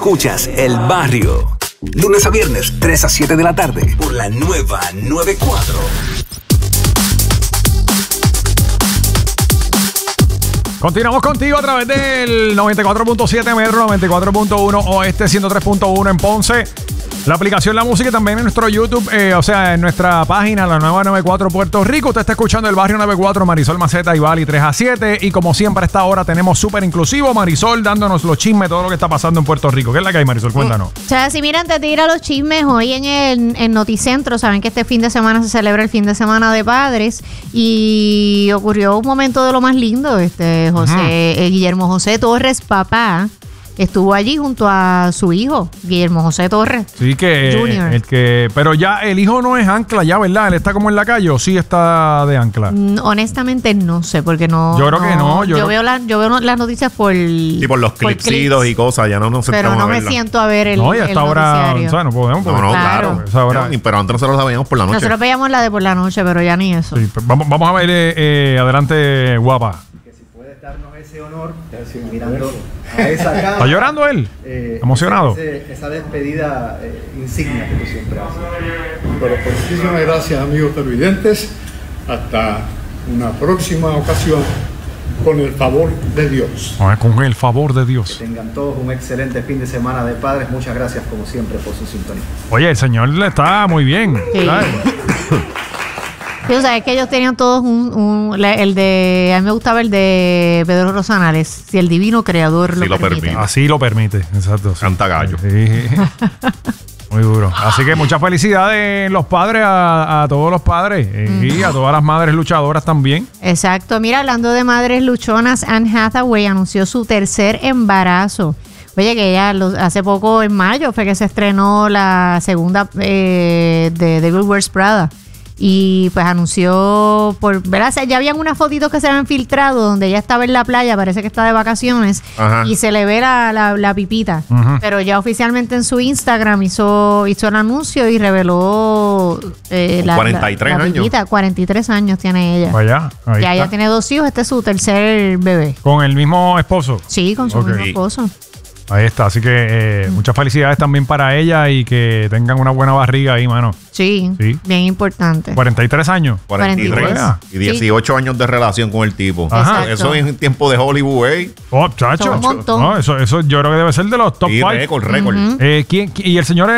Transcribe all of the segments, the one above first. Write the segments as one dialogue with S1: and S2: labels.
S1: Escuchas El Barrio. Lunes a viernes, 3 a 7 de la tarde, por la nueva 94.
S2: Continuamos contigo a través del 94.7 Metro, 94.1 Oeste, 103.1 en Ponce. La aplicación La Música y también en nuestro YouTube, o sea, en nuestra página, la nueva 94 Puerto Rico. Usted está escuchando El Barrio 94, Marisol Maceta y Bali 3 a 7. Y como siempre a esta hora tenemos súper inclusivo Marisol dándonos los chismes, todo lo que está pasando en Puerto Rico. ¿Qué es la que hay, Marisol? Cuéntanos.
S3: O sea, si mira, antes de ir a los chismes, hoy en Noticentro, saben que este fin de semana se celebra el fin de semana de padres y ocurrió un momento de lo más lindo. Guillermo José Torres, papá, estuvo allí junto a su hijo, Guillermo José Torres.
S2: Sí, pero ya el hijo no es ancla ya, ¿verdad? Él está como en la calle, ¿o sí está de ancla?
S3: Honestamente no sé, porque no.
S2: Yo creo que no.
S3: Yo veo las noticias por
S4: los clipsitos y cosas, ya no nos sentamos.
S3: Pero no me siento a ver el
S2: no, y hasta ahora, o sea, no podemos.
S4: Claro. Pero antes nosotros lo sabíamos por la noche.
S3: Nosotros veíamos la de por la noche, pero ya ni eso.
S2: Sí, vamos a ver, adelante, guapa.
S5: Darnos ese honor, mirando a esa cámara.
S2: ¿Está llorando él? ¿Emocionado?
S5: Esa despedida insignia que tú siempre haces.
S6: Pero pues, muchísimas gracias, amigos televidentes. Hasta una próxima ocasión, con el favor de Dios.
S2: Con el favor de Dios.
S5: Que tengan todos un excelente fin de semana de padres. Muchas gracias, como siempre, por su sintonía.
S2: Oye, el señor le está muy bien.
S3: Sí. Sí, o sea, es que ellos tenían todos el de... A mí me gustaba el de Pedro Rosanales, si el divino creador lo permite.
S2: Así lo permite, exacto.
S4: Canta gallo.
S2: Sí. Muy duro. Así que muchas felicidades los padres, a todos los padres y a todas las madres luchadoras también.
S3: Exacto. Mira, hablando de madres luchonas, Anne Hathaway anunció su tercer embarazo. Oye, que ella hace poco, en mayo, fue que se estrenó la segunda de Devil Wears Prada. Y pues anunció ¿verdad? Ya habían unas fotitos que se habían filtrado donde ella estaba en la playa, parece que está de vacaciones. Ajá. Y se le ve la pipita. Uh-huh. Pero ya oficialmente en su Instagram hizo el anuncio y reveló
S4: 43 años.
S3: Pipita. 43 años tiene ella.
S2: Vaya,
S3: ya ella tiene 2 hijos, este es su tercer bebé.
S2: ¿Con el mismo esposo?
S3: Sí, con su mismo esposo.
S2: Ahí está, así que muchas felicidades también para ella y que tengan una buena barriga ahí, mano.
S3: Sí, bien importante.
S2: 43 años.
S4: 43. Y 18 años de relación con el tipo.
S2: Ajá.
S4: Eso en tiempo de Hollywood,
S2: Oh, chacho.
S3: Un montón.
S2: No, eso yo creo que debe ser de los top 5.
S4: Récord.
S3: Uh-huh.
S2: ¿Y el señor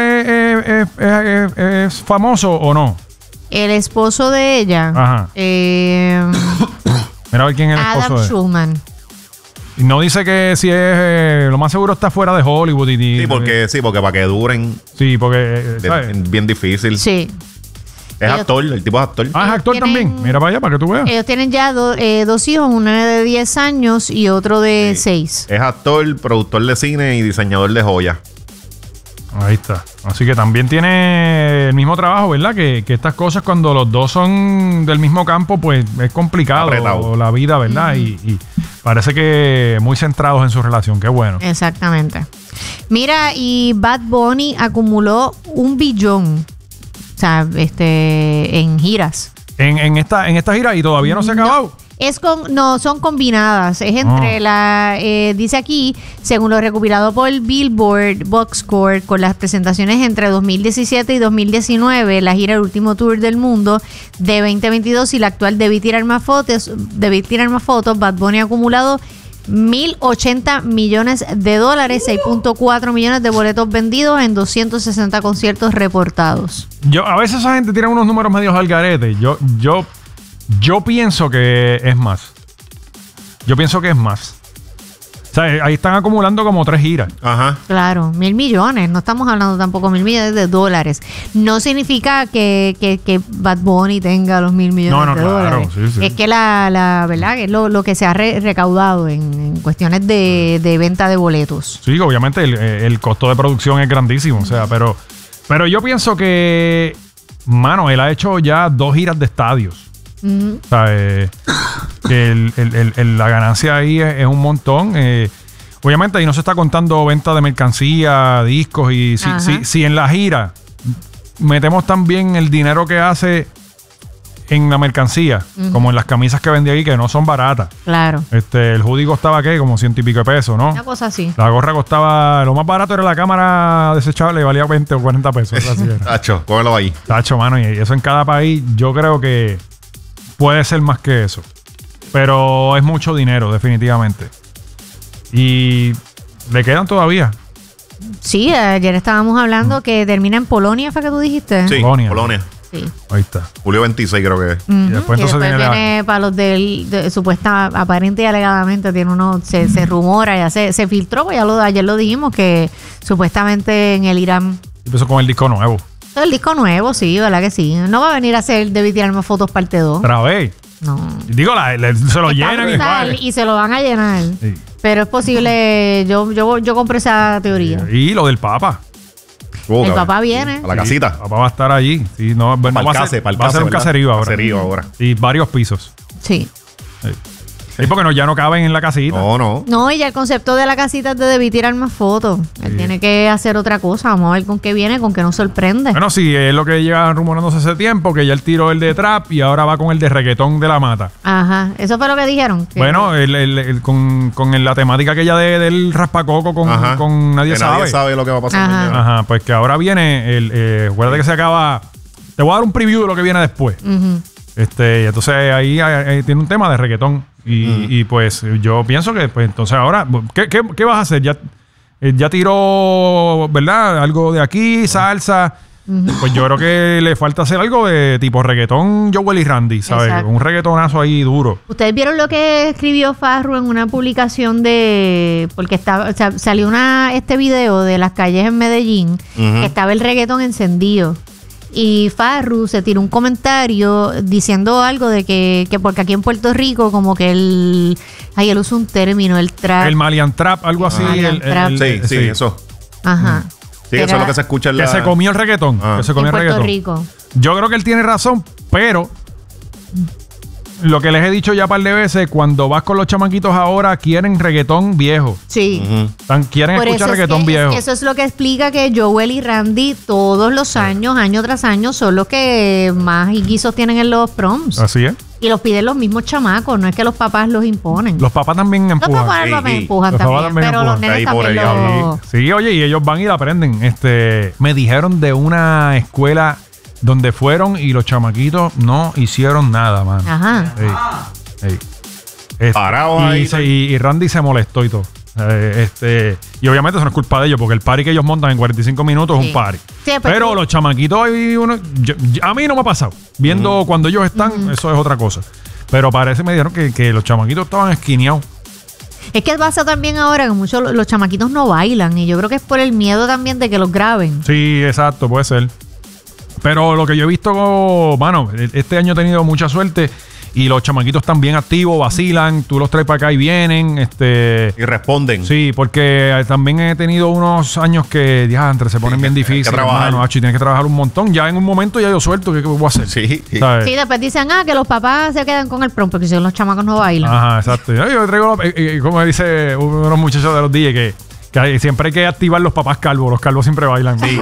S2: es famoso o no?
S3: El esposo de ella.
S2: Ajá. Mira a ver quién es el esposo
S3: Adam
S2: de
S3: Schulman.
S2: Y no dice que si es... lo más seguro está fuera de Hollywood.
S4: Sí, porque para que duren...
S2: Sí, porque...
S4: es bien difícil.
S3: Sí.
S4: Es actor, el tipo es actor.
S2: Es actor también. Mira para allá, para que tú veas.
S3: Ellos tienen ya 2 hijos, uno de 10 años y otro de 6.
S4: Es actor, productor de cine y diseñador de joyas.
S2: Ahí está. Así que también tiene el mismo trabajo, ¿verdad? Que estas cosas cuando los dos son del mismo campo, pues es complicado la vida, ¿verdad? Y parece que muy centrados en su relación. Qué bueno.
S3: Exactamente. Mira, y Bad Bunny acumuló 1 billón, o sea, en giras.
S2: En esta gira y todavía no se ha acabado.
S3: Son combinadas. Es entre dice aquí, según lo recopilado por Billboard Boxscore, con las presentaciones entre 2017 y 2019, la gira El Último Tour del Mundo de 2022 y la actual Debí Tirar Más Fotos, Bad Bunny ha acumulado $1,080 millones, 6.4 millones de boletos vendidos en 260 conciertos reportados.
S2: A veces esa gente tiene unos números medios al garete. Yo pienso que es más. O sea, ahí están acumulando como 3 giras.
S4: Ajá.
S3: Claro, 1,000 millones. No estamos hablando tampoco 1,000 millones de dólares. No significa que Bad Bunny tenga los 1,000 millones de dólares. Sí. Es que la verdad que es lo que se ha recaudado en cuestiones de venta de boletos.
S2: Sí, obviamente el costo de producción es grandísimo. O sea, pero yo pienso que, mano, él ha hecho ya 2 giras de estadios. Uh-huh. O sea, que la ganancia ahí es un montón. Obviamente ahí no se está contando venta de mercancía, discos. Y si en la gira metemos también el dinero que hace en la mercancía, como en las camisas que vendía aquí, que no son baratas.
S3: Claro.
S2: El hoodie costaba, ¿qué? Como 100 y pico de pesos, ¿no?
S3: Una cosa así.
S2: La gorra costaba, lo más barato era la cámara desechable, valía 20 o 40 pesos. Así era.
S4: Tacho, cógelo ahí.
S2: Tacho, mano, y eso en cada país, yo creo que puede ser más que eso. Pero es mucho dinero, definitivamente. Y le quedan todavía.
S3: Sí, ayer estábamos hablando que termina en Polonia, ¿fue que tú dijiste?
S4: Sí,
S2: Polonia.
S4: Polonia.
S3: Sí.
S2: Ahí está.
S4: Julio 26 creo que es.
S3: Ujú.
S2: Y después entonces
S3: viene para los del supuesta, aparente y alegadamente tiene uno, se rumora, ya se filtró, pues ayer lo dijimos que supuestamente en el Irán.
S2: Empezó con el disco nuevo.
S3: El disco nuevo, sí, ¿verdad que sí? No va a venir a hacer Debí tirarme fotos parte 2.
S2: Otra vez.
S3: No.
S2: Digo, se lo
S3: Está
S2: llenan y
S3: brutal,
S2: vale.
S3: y se lo van a llenar.
S2: Sí.
S3: Pero es posible, yo compro esa teoría.
S2: Y lo del Papa.
S3: El
S4: Cabrón.
S3: papá viene.
S4: A la casita.
S2: El Papa va a estar allí. Sí, no,
S4: Para el
S2: va a
S4: case,
S2: ser,
S4: para el
S2: va a ser un
S4: ¿verdad?
S2: caserío ahora.
S4: Caserío ahora.
S2: Y varios pisos.
S3: Sí.
S2: Sí. Sí, porque ya no caben en la casita.
S4: No.
S3: No, y ya el concepto de la casita es de Debí tirar más fotos. Él tiene que hacer otra cosa. Vamos a ver con qué viene, con qué nos sorprende.
S2: Bueno, sí, es lo que lleva rumorándose hace tiempo, que ya él tiró el de trap y ahora va con el de reggaetón de la mata.
S3: Ajá, eso fue lo que dijeron. que-
S2: Bueno, con la temática que ya del raspacoco con Nadie
S4: Que
S2: Sabe.
S4: Nadie sabe lo que va a pasar
S3: Ajá.
S4: mañana.
S2: Ajá, pues que ahora viene acuérdate que se acaba. Te voy a dar un preview de lo que viene después.
S3: Ujú.
S2: Y entonces ahí tiene un tema de reggaetón. Y pues yo pienso que pues entonces ahora, ¿qué vas a hacer? Ya tiró, ¿verdad? Algo de aquí, salsa. Pues yo creo que le falta hacer algo de tipo reggaetón Joel y Randy, ¿sabes?
S3: Exacto.
S2: Un reggaetonazo ahí duro.
S3: Ustedes vieron lo que escribió Farru en una publicación porque salió este video de las calles en Medellín, que estaba el reggaetón encendido. Y Farru se tiró un comentario diciendo algo de que porque aquí en Puerto Rico como que él usa un término, el trap.
S2: El Malian Trap, algo así.
S3: Malian Trap.
S4: Sí, eso.
S3: Ajá.
S4: Sí, eso es lo que se escucha en
S2: Que
S4: la...
S2: se comió el reggaetón.
S4: Ah.
S2: Que se
S3: En
S2: comió el
S3: Puerto
S2: reggaetón.
S3: Rico.
S2: Yo creo que él tiene razón, pero lo que les he dicho ya un par de veces, cuando vas con los chamaquitos ahora, quieren reggaetón viejo.
S3: Sí.
S2: Quieren
S3: Por
S2: escuchar
S3: eso es
S2: reggaetón
S3: que
S2: viejo.
S3: eso es lo que explica que Joel y Randy todos los años, año tras año, son los que más guisos tienen en los proms.
S2: Así es.
S3: Y los piden los mismos chamacos, no es que los papás los imponen.
S2: Los papás también
S3: Los
S2: empujan.
S3: papás
S4: Sí,
S3: los
S4: sí.
S3: empujan
S2: Los papás
S3: también,
S2: también
S3: pero los
S2: empujan.
S3: nenes
S4: Ahí por
S3: también
S4: ahí,
S3: lo...
S2: Sí, oye, y ellos van y la aprenden. Me dijeron de una escuela donde fueron y los chamaquitos no hicieron nada, man.
S3: Ajá.
S4: Parados ahí.
S2: Y Randy se molestó y todo. Y obviamente eso no es culpa de ellos, porque el party que ellos montan en 45 minutos es
S3: Sí.
S2: un party.
S3: Sí, pues
S2: pero
S3: tú-
S2: los chamaquitos, a mí no me ha pasado. Viendo cuando ellos están, eso es otra cosa. Pero parece, me dijeron que los chamaquitos estaban esquineados.
S3: Es que pasa también ahora que muchos los chamaquitos no bailan y yo creo que es por el miedo también de que los graben.
S2: Sí, exacto, puede ser. Pero lo que yo he visto, mano, este año he tenido mucha suerte y los chamaquitos están bien activos, vacilan, tú los traes para acá y vienen,
S4: Y responden.
S2: Sí, porque también he tenido unos años que diantre, se ponen bien
S4: hay que
S2: difíciles,
S4: trabajar.
S2: hermano, y tienes que trabajar un montón. Ya en un momento ya yo suelto, ¿qué voy a hacer?
S4: Sí.
S2: ¿Sabes?
S3: Sí, después dicen, que los papás se quedan con el prom porque si los chamacos no bailan.
S2: Ajá, exacto. Yo traigo, como dice uno de los muchachos de los DJs, que siempre hay que activar los papás calvos. Los calvos siempre bailan.
S4: Sí.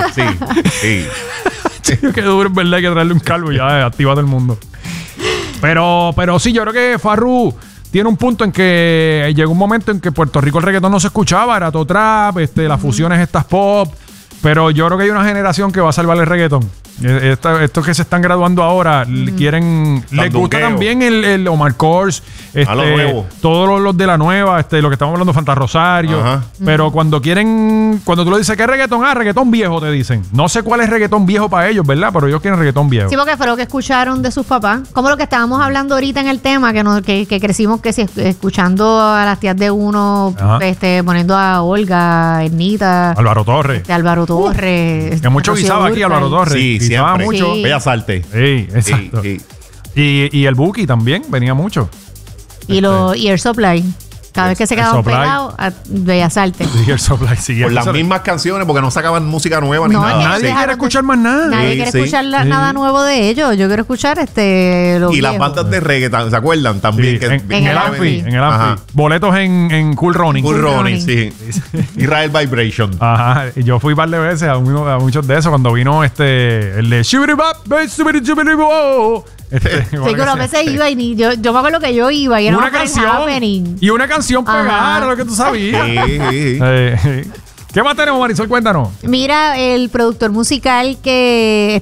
S2: Qué duro, es verdad, hay que traerle un calvo y ya activa todo el mundo. Pero sí, yo creo que Farru tiene un punto en que llegó un momento en que Puerto Rico el reggaetón no se escuchaba, era todo trap, las fusiones estas pop. Pero yo creo que hay una generación que va a salvar el reggaetón. Estos que se están graduando ahora quieren. Les gusta
S4: Sandungueo.
S2: también el Omar Kors,
S4: A lo nuevo.
S2: todos los de la nueva, lo que estamos hablando, Fanta Rosario.
S4: Ajá.
S2: Pero cuando tú le dices que es reggaetón, reggaetón viejo, te dicen. No sé cuál es reggaetón viejo para ellos, ¿verdad? Pero ellos quieren reggaetón viejo.
S3: Sí, porque fue lo que escucharon de sus papás. Como lo que estábamos hablando ahorita en el tema, que crecimos escuchando a las tías de uno,
S2: Ajá.
S3: poniendo a Olga, Ernita,
S2: Álvaro Torres.
S3: Álvaro Torres.
S2: Que mucho
S3: Rocío
S2: guisaba aquí,
S3: Dúrcal.
S2: Álvaro Torres.
S4: Sí,
S2: Guisaba
S4: siempre.
S2: mucho.
S3: Sí.
S4: Bellas Artes.
S2: Sí, exacto.
S4: Sí.
S2: Y el Buki también venía mucho.
S3: Y Air Supply. Cada vez que se
S2: Air
S3: quedaban
S2: Supply.
S3: pegados, a Bellas Artes.
S2: Y el Supply, sí.
S4: Por las
S2: Eso-
S4: mismas canciones, porque no sacaban música nueva ni
S3: No,
S4: nada.
S3: es que
S2: Nadie
S3: dejaron
S2: quiere
S3: de-
S2: escuchar más nada.
S3: Nadie
S4: Sí,
S3: quiere
S4: sí.
S3: escuchar
S2: Sí.
S3: nada nuevo de ellos. Yo quiero escuchar lo
S4: Y las
S3: viejo.
S4: bandas de reggae, ¿se acuerdan? También.
S2: Sí,
S4: que
S2: en el Amphi. En el
S4: Ajá.
S2: Amphi. Boletos en Cool Running.
S4: Cool Running,
S3: Running.
S4: sí. Israel Vibration.
S2: Ajá, y yo fui un par de veces a muchos de esos cuando vino el de Shubiribap, Shubiribap,
S3: Sí, que a veces iba y ni, yo me acuerdo que yo iba y era
S2: una
S3: un
S2: canción.
S3: happening.
S2: Y una canción pegada, era lo que tú sabías.
S4: Sí.
S2: ¿Qué más tenemos, Marisol? Cuéntanos.
S3: Mira, el productor musical que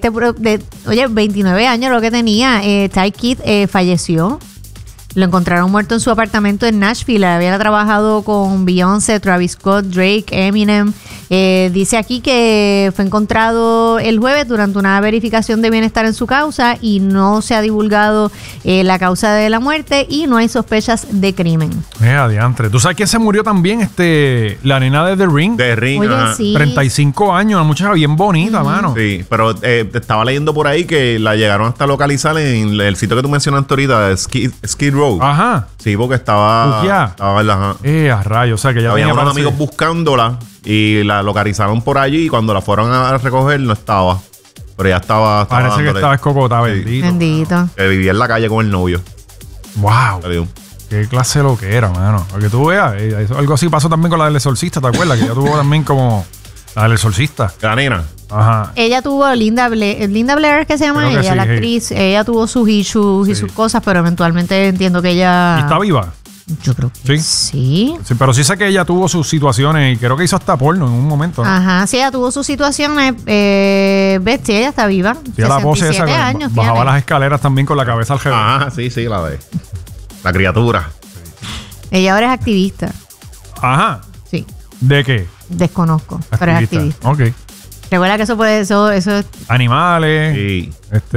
S3: 29 años lo que tenía, Ty Kidd, falleció. Lo encontraron muerto en su apartamento en Nashville. Había trabajado con Beyoncé, Travis Scott, Drake, Eminem. Dice aquí que fue encontrado el jueves durante una verificación de bienestar en su causa y no se ha divulgado la causa de la muerte y no hay sospechas de crimen.
S2: Adiantre. ¿Tú sabes quién se murió también? La nena de The Ring.
S4: De Ring,
S3: Oye,
S4: ajá.
S3: sí.
S2: 35 años, una muchacha bien bonita, mano.
S4: Sí, pero estaba leyendo por ahí que la llegaron hasta localizar en el sitio que tú mencionaste ahorita, Skid Row.
S2: Ajá.
S4: Sí, porque estaba...
S2: Buqueada.
S4: Ajá.
S2: A rayos, o sea que ya
S4: Había
S2: tenía
S4: unos
S2: parece-
S4: amigos buscándola y la localizaron por allí y cuando la fueron a recoger no estaba. Pero ya estaba
S2: Parece que
S4: dándole.
S2: estaba escocotada,
S4: Sí.
S2: bendito.
S3: Bendito.
S4: Que vivía en la calle con el novio.
S2: Wow.
S4: Le digo,
S2: Qué clase de lo que era, mano. Para que tú veas, algo así pasó también con la del exorcista, ¿te acuerdas? Que ella tuvo también como la del exorcista.
S4: la nena.
S2: Ajá.
S3: Ella tuvo Linda Blair, es que se llama
S2: Creo que
S3: ella,
S2: sí,
S3: la
S2: sí.
S3: actriz. Ella tuvo sus issues y
S2: Sí.
S3: sus cosas, pero eventualmente entiendo que ella...
S2: ¿Y está viva?
S3: Yo creo que
S2: Sí.
S3: sí.
S2: Sí, pero sí sé que ella tuvo sus situaciones y creo que hizo hasta porno en un momento, ¿no?
S3: Ajá, sí, ella tuvo sus situaciones. Ves, sí, ella está viva.
S2: Sí, la pose esa,
S3: 67 años
S2: bajaba
S3: tiene.
S2: las escaleras también con la cabeza al revés.
S4: Ah, sí, la de... La criatura.
S3: Ella ahora es activista.
S2: Ajá.
S3: Sí,
S2: ¿De qué?
S3: desconozco, pero es activista.
S2: Ok.
S3: Recuerda que eso es
S2: Animales,
S4: Sí.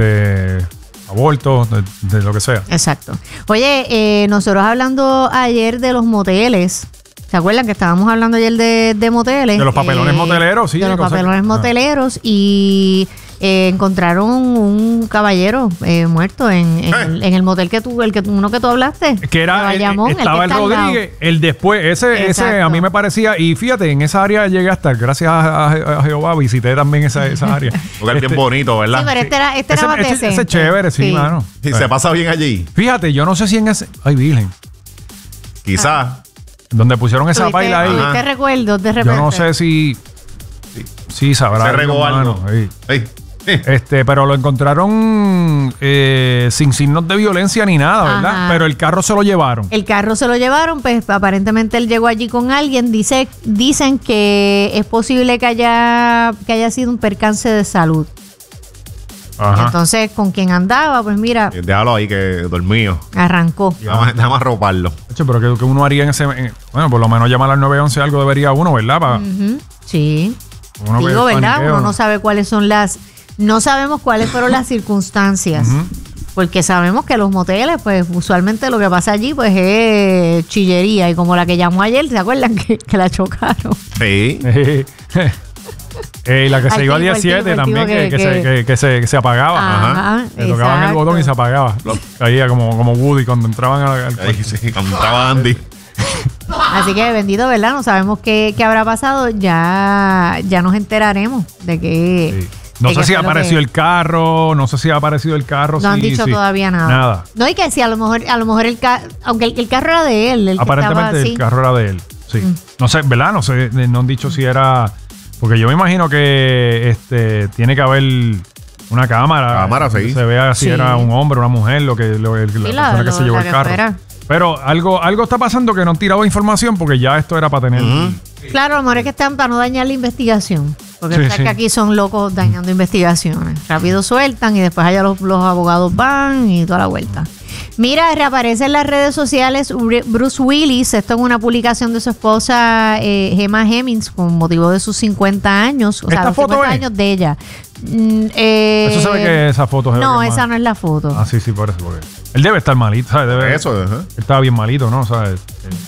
S2: abortos, de lo que sea.
S3: exacto. Oye, nosotros hablando ayer de los moteles. ¿Se acuerdan que estábamos hablando ayer de moteles?
S2: De los papelones moteleros, sí.
S3: De los
S2: cosas-
S3: papelones moteleros y encontraron un caballero muerto en el motel uno que tú hablaste.
S2: Que era,
S3: de Bayamón,
S2: estaba el
S3: que está al lado.
S2: Rodríguez, el después, ese
S3: Exacto.
S2: a mí me parecía, y fíjate, en esa área llegué a estar, gracias a Jehová, visité también esa área.
S4: Porque es bien bonito, ¿verdad?
S3: Sí, pero este era más decente.
S2: ese es chévere, sí, mano.
S4: Y se pasa bien allí.
S2: Fíjate, yo no sé si en ese, ay virgen,
S4: Quizás.
S2: donde pusieron esa paila ahí,
S3: ¿Tuviste recuerdos de repente?
S2: yo no sé si sabrá.
S4: Se regó
S2: algo,
S4: algo.
S2: mano, sí.
S4: Ey.
S2: Pero lo encontraron sin signos de violencia ni nada, ¿verdad?
S3: Ajá.
S2: Pero el carro se lo llevaron.
S3: El carro se lo llevaron, pues aparentemente él llegó allí con alguien. Dicen que es posible que haya sido un percance de salud.
S2: Ajá.
S3: Entonces, con quien andaba, pues mira,
S4: Déjalo ahí que dormido.
S3: arrancó.
S4: Déjame arroparlo.
S2: Hecho, pero ¿qué uno haría en ese? Bueno, por lo menos llamar al 911 algo debería uno, ¿verdad?
S3: Ujú, sí.
S2: Uno ve
S3: Digo,
S2: el
S3: ¿verdad?
S2: paniqueo.
S3: Uno no sabe cuáles son no sabemos cuáles fueron las circunstancias. Porque sabemos que los moteles, pues usualmente lo que pasa allí, pues es chillería. Y como la que llamó ayer, ¿se acuerdan que la chocaron?
S4: Sí.
S2: Y la que se
S3: Al
S2: iba a
S3: tipo,
S2: 17
S3: el tipo
S2: también,
S3: que-
S2: que se apagaba.
S3: Ajá,
S2: Le tocaban el
S3: exacto.
S2: botón y se apagaba. Caía como Woody cuando entraban al
S4: Ay, sí, cuando entraba Andy.
S3: Así que bendito, ¿verdad? No sabemos qué habrá pasado. Ya nos enteraremos de que...
S2: Sí. No
S3: de
S2: sé
S3: qué
S2: si ha
S3: fue lo
S2: aparecido
S3: que-
S2: el carro, no sé si ha aparecido el carro.
S3: No han
S2: sí,
S3: dicho
S2: sí.
S3: todavía nada.
S2: Nada.
S3: No, y que sí, a lo mejor aunque el carro era de él. El que
S2: Aparentemente
S3: estaba,
S2: el
S3: sí.
S2: carro era de él. Sí. No sé, ¿verdad? No sé, no han dicho si era. Porque yo me imagino que tiene que haber una cámara.
S4: Cámara, sí.
S2: Que se vea si
S3: Sí.
S2: era un hombre, una mujer, la persona que se llevó el carro.
S3: fuera.
S2: Pero algo está pasando que no han tirado información porque ya esto era para tener.
S3: Claro, a lo mejor es que están para no dañar la investigación. Porque
S2: Sí,
S3: sabes
S2: sí.
S3: que aquí son locos dañando investigaciones. Rápido sueltan y después allá los abogados van y toda la vuelta. Mira, reaparece en las redes sociales Bruce Willis. Esto es una publicación de su esposa Gemma Hemmings con motivo de sus 50 años. O sea,
S2: ¿Esta
S3: los
S2: foto
S3: 50
S2: es?
S3: años de ella.
S2: Eso se ve que esa foto es
S3: No,
S2: que
S3: esa
S2: más-
S3: no es la foto.
S2: Ah, sí, por eso. Porque él debe estar malito, ¿sabes?
S4: Eso, ajá.
S2: Él estaba bien malito, ¿no? ¿Sabes?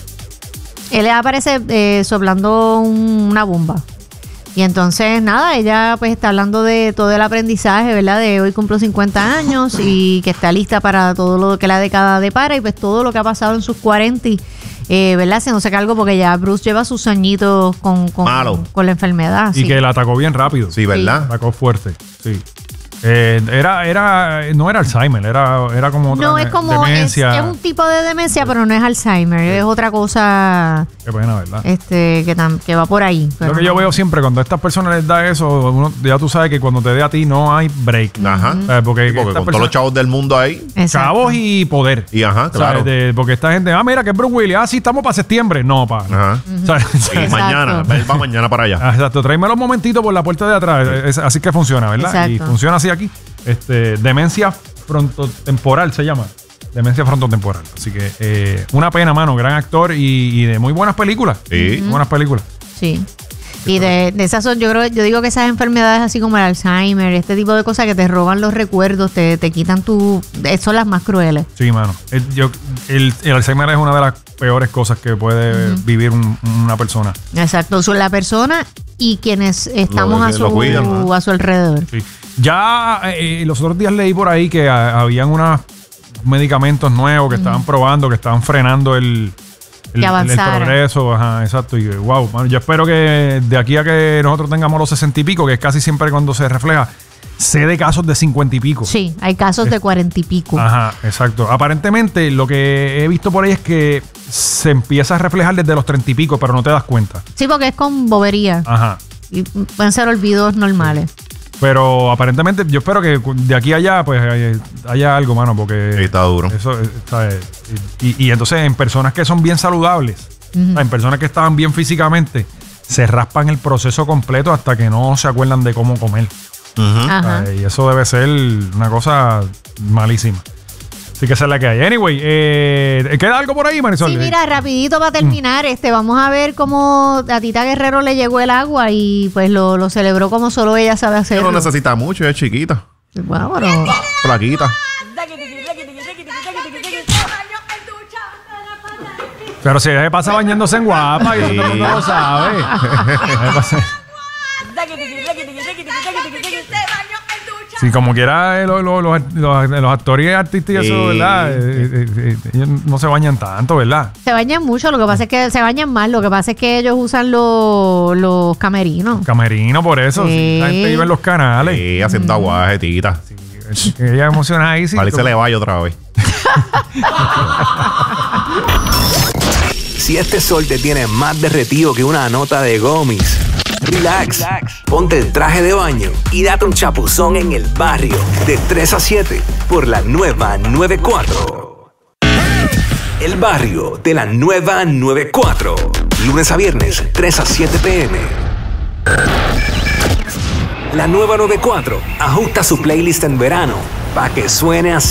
S3: Él aparece soplando una bomba. Y entonces, nada, ella pues está hablando de todo el aprendizaje, ¿verdad? De hoy cumplo 50 años y que está lista para todo lo que la década depara y pues todo lo que ha pasado en sus 40, ¿verdad? Haciéndose cargo porque ya Bruce lleva sus añitos
S4: Malo.
S3: con la enfermedad.
S2: Y
S3: sí.
S2: que la atacó bien rápido.
S4: Sí, ¿verdad?
S2: Atacó fuerte, sí. No era Alzheimer, era como otra
S3: No, es como, es
S2: demencia.
S3: un tipo de demencia, pero no es Alzheimer, es otra cosa.
S2: Qué pena, ¿verdad?
S3: Que va por ahí.
S2: Lo que yo veo siempre, cuando a estas personas les da eso, ya tú sabes que cuando te dé a ti no hay break.
S4: Ajá.
S2: Porque
S4: con todos los chavos del mundo ahí.
S2: Chavos y poder.
S4: Y ajá, claro.
S2: Porque esta gente, mira que es Bruce Willis. Sí, estamos para septiembre. No, pa.
S4: Ajá. Y mañana, él va mañana para allá.
S2: Exacto, tráeme los momentitos por la puerta de atrás. Así que funciona, ¿verdad?
S3: Exacto.
S2: Y funciona así aquí. Demencia frontotemporal se llama. Demencia frontotemporal. Así que una pena, mano. Gran actor y de muy buenas películas.
S4: Sí.
S2: Muy buenas películas.
S3: Sí. Y de esas son, yo digo que esas enfermedades así como el Alzheimer, este tipo de cosas que te roban los recuerdos, te quitan son las más crueles.
S2: Sí, mano. El Alzheimer es una de las peores cosas que puede vivir una persona.
S3: Exacto. Son la persona y quienes estamos a su alrededor.
S2: Sí. Ya los otros días leí por ahí que habían unos medicamentos nuevos que estaban probando, que estaban frenando el progreso. Ajá, exacto. Y wow, man, yo espero que de aquí a que nosotros tengamos los 60 y pico, que es casi siempre cuando se refleja, sé de casos de 50 y pico.
S3: Sí, hay casos de 40 y pico.
S2: Ajá, exacto. Aparentemente lo que he visto por ahí es que se empieza a reflejar desde los 30 y pico, pero no te das cuenta.
S3: Sí, porque es con bobería.
S2: Ajá.
S3: Y pueden ser olvidos normales.
S2: Pero aparentemente yo espero que de aquí a allá pues haya algo, mano, porque
S4: Sí, está duro.
S2: Eso está, y entonces en personas que son bien saludables, en personas que estaban bien físicamente, se raspan el proceso completo hasta que no se acuerdan de cómo comer.
S3: Ajá.
S2: Y eso debe ser una cosa malísima. Así que esa es la que hay. Anyway, ¿queda algo por ahí, Marisol?
S3: Sí, mira, rapidito para terminar, vamos a ver cómo a Tita Guerrero le llegó el agua y pues lo celebró como solo ella sabe
S4: Ella
S3: hacerlo.
S4: no necesita mucho, ella es chiquita.
S3: Bueno, pero...
S4: Flaquita.
S2: Pero si ella se pasa bañándose en guapa y todo el mundo lo sabe. Sí, como quiera los actores y artistas y eso, ¿verdad? Ellos no se bañan tanto, ¿verdad?
S3: Se bañan mucho, lo que pasa es que se bañan más, lo que pasa es que ellos usan los camerinos.
S2: Camerino, por eso. Sí. La gente vive en los canales.
S4: Sí, haciendo aguaje, tita.
S2: Sí. Ella emocionadísima.
S4: Vale, se le vaya otra vez.
S1: Si este sol te tiene más derretido que una nota de gomis, relax, ponte el traje de baño y date un chapuzón en el barrio de 3 a 7 por la nueva 94. El barrio de la nueva 94. Lunes a viernes, 3 a 7 p.m. La nueva 94 ajusta su playlist en verano para que suene así.